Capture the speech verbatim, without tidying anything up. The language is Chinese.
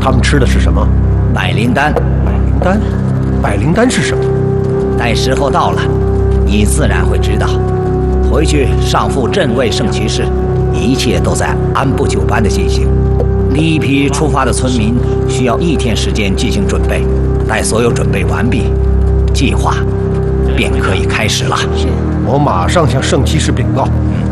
他们吃的是什么？ 百灵丹。 百灵丹？百灵丹是什么？ 待时候到了，你自然会知道。回去上复镇卫圣骑士，一切都在按部就班的进行。第一批出发的村民需要一天时间进行准备，待所有准备完毕，计划便可以开始了。 我马上向圣骑士禀告。